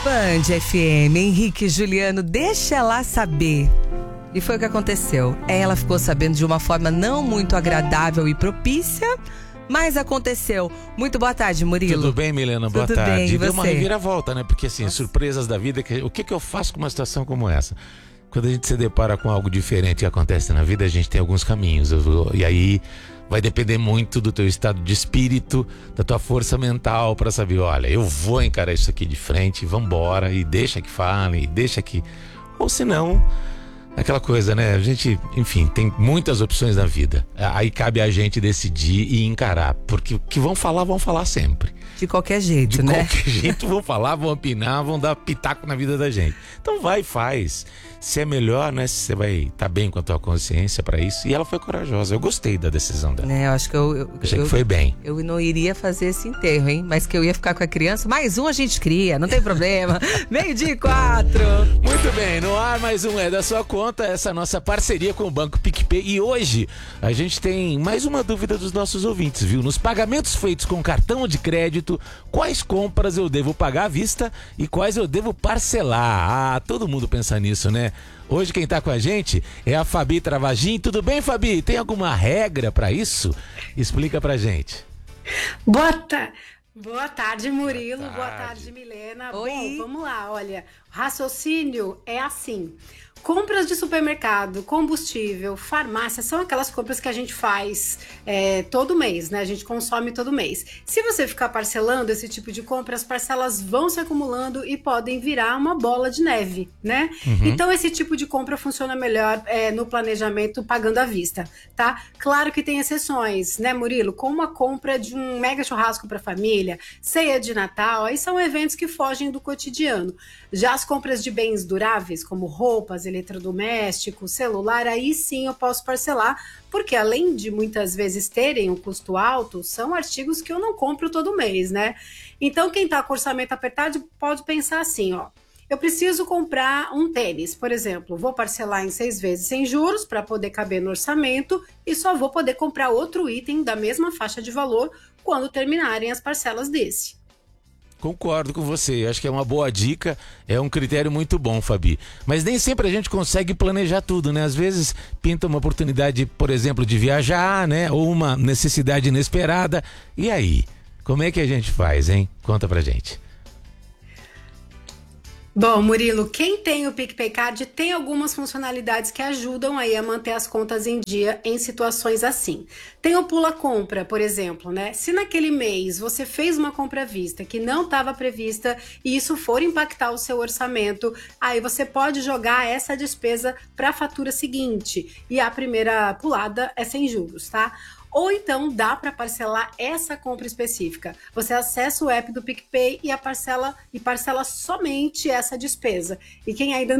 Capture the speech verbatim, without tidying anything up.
Band F M, Henrique e Juliano, deixa ela saber. E foi o que aconteceu. Ela ficou sabendo de uma forma não muito agradável e propícia, mas aconteceu. Muito boa tarde, Murilo. Tudo bem, Milena? Boa Tudo tarde. bem, e Deu uma você? reviravolta, né? Porque assim, Nossa. surpresas da vida. O que, que eu faço com uma situação como essa? Quando a gente se depara com algo diferente que acontece na vida, a gente tem alguns caminhos. E aí vai depender muito do teu estado de espírito, da tua força mental para saber, olha, eu vou encarar isso aqui de frente, vambora, e deixa que fale, e deixa que... Ou senão, aquela coisa, né? A gente, enfim, tem muitas opções na vida. Aí cabe a gente decidir e encarar, porque o que vão falar, vão falar sempre. De qualquer jeito, De né? qualquer jeito vão falar, vão opinar, vão dar pitaco na vida da gente. Então vai e faz. Se é melhor, né? Se você vai estar bem com a tua consciência pra isso. E ela foi corajosa. Eu gostei da decisão dela. É, eu acho que eu... eu Achei eu, que foi bem. Eu não iria fazer esse enterro, hein? Mas que eu ia ficar com a criança. Mais um a gente cria, não tem problema. Meio-dia e quatro. Muito bem, no ar mais um É da Sua Conta, essa nossa parceria com o Banco PicPay. E hoje a gente tem mais uma dúvida dos nossos ouvintes, viu? Nos pagamentos feitos com cartão de crédito, quais compras eu devo pagar à vista e quais eu devo parcelar? Ah, todo mundo pensa nisso, né? Hoje quem tá com a gente é a Fabi Travagin. Tudo bem, Fabi? Tem alguma regra pra isso? Explica pra gente. Boa, ta... Boa tarde, Murilo. Boa tarde, Boa tarde Milena. Oi. Bom, vamos lá. Olha, o raciocínio é assim. Compras de supermercado, combustível, farmácia, são aquelas compras que a gente faz é, todo mês, né? A gente consome todo mês. Se você ficar parcelando esse tipo de compra, as parcelas vão se acumulando e podem virar uma bola de neve, né? Uhum. Então, esse tipo de compra funciona melhor é, no planejamento pagando à vista, tá? Claro que tem exceções, né, Murilo? Como a compra de um mega churrasco para família, ceia de Natal, aí são eventos que fogem do cotidiano. Já as compras de bens duráveis, como roupas, eletrodoméstico, celular, aí sim eu posso parcelar, porque além de muitas vezes terem um custo alto, são artigos que eu não compro todo mês, né? Então quem tá com orçamento apertado pode pensar assim, ó, eu preciso comprar um tênis, por exemplo, vou parcelar em seis vezes sem juros para poder caber no orçamento e só vou poder comprar outro item da mesma faixa de valor quando terminarem as parcelas desse. Concordo com você, acho que é uma boa dica, é um critério muito bom, Fabi. Mas nem sempre a gente consegue planejar tudo, né? Às vezes pinta uma oportunidade, por exemplo, de viajar, né? Ou uma necessidade inesperada. E aí? Como é que a gente faz, hein? Conta pra gente. Bom, Murilo, quem tem o PicPay Card tem algumas funcionalidades que ajudam aí a manter as contas em dia em situações assim. Tem o Pula Compra, por exemplo, né? Se naquele mês você fez uma compra à vista que não estava prevista e isso for impactar o seu orçamento, aí você pode jogar essa despesa para a fatura seguinte e a primeira pulada é sem juros, tá? Ou então dá para parcelar essa compra específica. Você acessa o app do PicPay e a parcela e parcela somente essa despesa. E quem ainda